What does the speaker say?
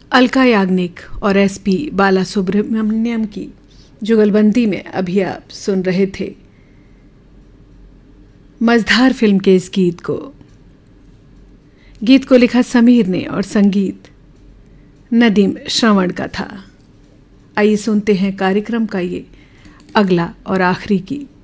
अलका याग्निक और एसपी बालासुब्रमण्यम की जुगलबंदी में अभी आप सुन रहे थे मझधार फिल्म के इस गीत को लिखा समीर ने और संगीत नदीम श्रवण का था। आइए सुनते हैं कार्यक्रम का ये अगला और आखिरी गीत।